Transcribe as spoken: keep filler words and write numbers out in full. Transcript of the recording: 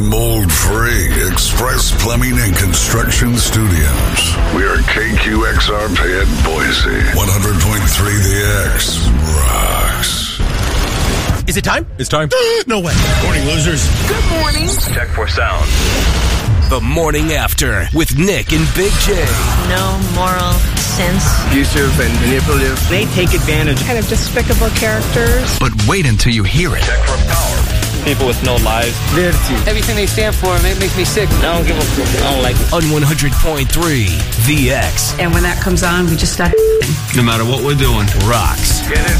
mold-free Express Plumbing and Construction Studios. We are K Q X R P at Boise. one hundred point three The X rocks. Is it time? It's time. No way. Morning, losers. Good morning. Check for sound. The Morning After with Nick and Big J. No moral sense. Abusive and manipulative. They take advantage. Kind of despicable characters. But wait until you hear it. Check for power. People with no lives. Virtue. Everything they stand for it makes me sick. I don't give a fuck. I don't like it. On one hundred point three The X. And when that comes on, we just start. No matter what we're doing. Rocks. Get it.